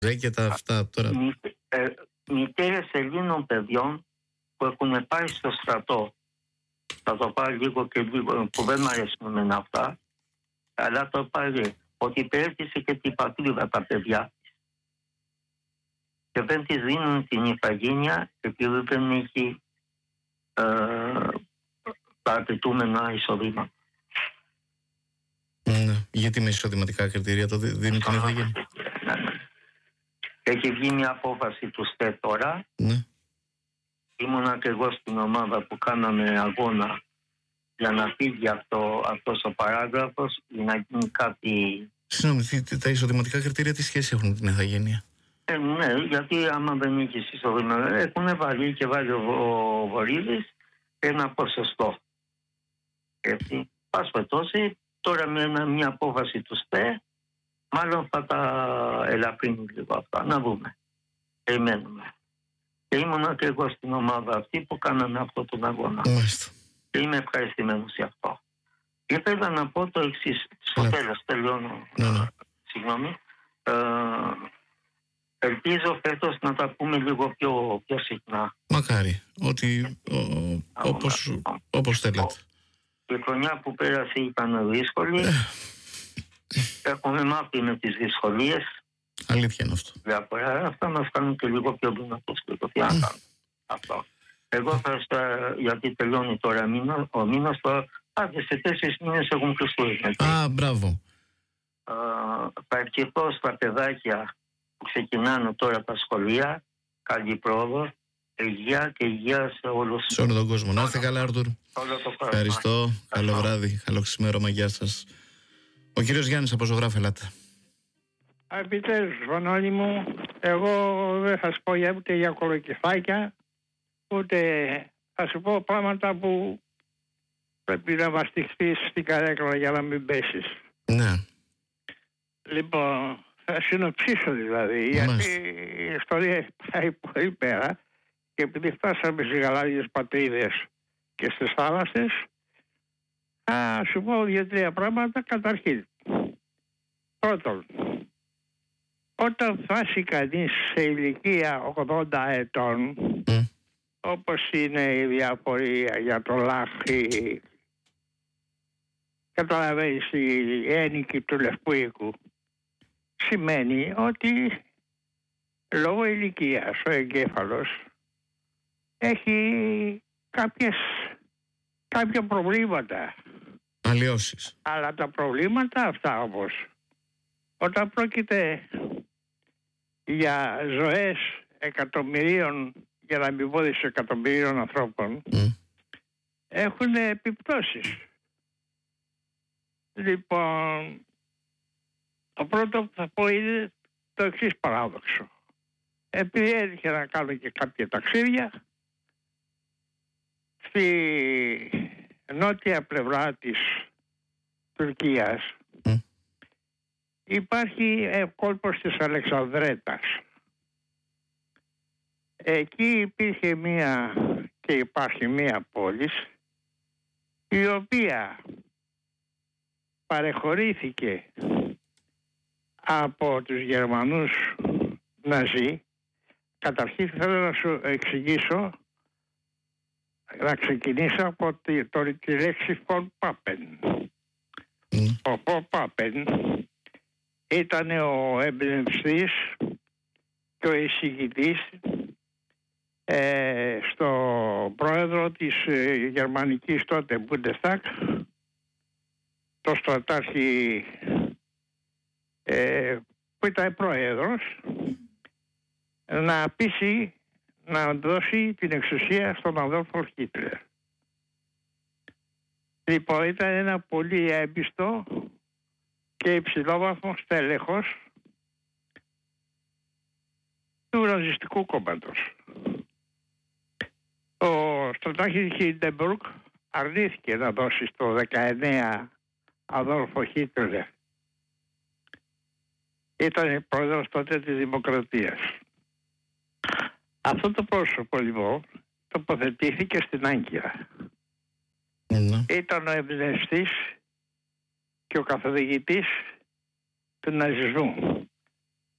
και τα αυτά τώρα. Μητέρες Ελλήνων παιδιών που έχουν πάει στο στρατό. Θα το πάρει λίγο και λίγο, που δεν μ' αρέσουν εμένα αυτά, αλλά το πάρει ότι υπηρέτησε και την πατρίδα τα παιδιά και δεν της δίνουν την ηθαγένεια επειδή δεν έχει τα απαιτούμενα εισοδήματα. Ναι. Γιατί με εισοδηματικά κριτήρια το δίνει την ηθαγένεια? Ναι. Έχει βγει μια απόφαση του ΣΤΕ τώρα. Ναι. Ήμουνα και εγώ στην ομάδα που κάναμε αγώνα για να φύγει αυτός ο παράγραφος ή να γίνει κάτι... Συγγνώμη, τα εισοδηματικά κριτήρια τι σχέση έχουν με την ηθαγένεια? Ναι, γιατί άμα δεν έχεις εισοδήματα, έχουν βάλει και βάλει ο Βορύδης ένα ποσοστό. Έτσι, πας πετώσει, τώρα με μια απόφαση του ΣΤΕ, μάλλον θα τα ελαφρύνει λίγο αυτά. Να δούμε. Περιμένουμε. Και ήμουνα και εγώ στην ομάδα αυτή που κάναμε αυτό τον αγώνα. Μάλιστα. Και είμαι ευχαριστημένος για αυτό. Και ήθελα να πω το εξής. Στο τέλος, τελειώνω. Ναι. Συγγνώμη. Ελπίζω φέτος να τα πούμε λίγο πιο συχνά. Μακάρι. Ότι όπως θέλετε. Η χρονιά που πέρασε ήταν δύσκολη. Έχουμε μάθει με τις δυσκολίες. Αλήθεια είναι αυτό. Αυτά μας κάνουν και λίγο πιο δυνατούς και το τι να κάνουμε. Αυτό. Εγώ θα γιατί τελειώνει τώρα ο μήνας, άντε σε 4 μήνες έχουν Χριστούγεννα. Μπράβο. Θα ευχηθώ στα παιδάκια που ξεκινάνε τώρα τα σχολεία, καλή πρόοδο, υγεία και υγεία σε όλους. Σε όλο τον κόσμο. Να είστε καλά, Άρτουρ. Ευχαριστώ. Καλό βράδυ. Καλό ξημέρωμα. Γεια σας. Ο κύριος Γιάννης από Ζωγράφη, ελάτε. Επιτέλους, Βανώνη μου, εγώ δεν θα σου πω ούτε για κολοκυθάκια, ούτε θα σου πω πράγματα που πρέπει να βαστιχθείς στην καρέκλα για να μην πέσεις. Ναι. Λοιπόν, θα συνοψίσω δηλαδή, γιατί η ιστορία πάει πολύ πέρα και επειδή φτάσαμε στις γαλάζιες πατρίδες και στις θάλασσες, θα σου πω 2-3 πράγματα. Καταρχήν, πρώτον, όταν φτάσει κανείς σε ηλικία 80 ετών, όπως είναι η διαφορία για το λάχι, καταλαβαίνεις, η ένικη του Λευκού Οίκου, σημαίνει ότι λόγω ηλικίας ο εγκέφαλος έχει κάποια προβλήματα. Αλλοιώσεις. Αλλά τα προβλήματα αυτά όμως, όταν πρόκειται για ζωές εκατομμυρίων, για να μην πω δισεκατομμυρίων ανθρώπων, έχουν επιπτώσεις. Λοιπόν, το πρώτο που θα πω είναι το εξής παράδοξο. Επειδή έτυχε να κάνω και κάποια ταξίδια στη νότια πλευρά της Τουρκίας, υπάρχει κόλπος της Αλεξανδρέτας. Εκεί υπήρχε και υπάρχει μία πόλη η οποία παρεχωρήθηκε από τους Γερμανούς Ναζί. Καταρχήν θέλω να σου εξηγήσω, να ξεκινήσω από τη λέξη von Papen. Ο von Papen ήταν ο εμπνευστής και ο εισηγητής στο πρόεδρο της γερμανικής τότε Bundestag, το στρατάρχη που ήταν πρόεδρος, να πείσει να δώσει την εξουσία στον Αδόλφο Χίτλερ. Λοιπόν, ήταν ένα πολύ έμπιστο και υψηλόβαθμο στέλεχος του Ναζιστικού κόμματος. Ο στρατάρχης Χίντεμπουργκ αρνήθηκε να δώσει στο 19 Αδόλφο Χίτλερ. Ήταν πρόεδρος τότε της Δημοκρατίας. Αυτό το πρόσωπο λοιπόν τοποθετήθηκε στην Άγκυρα. Ήταν ο εμπνευστής και ο καθοδηγητής του ναζισμού.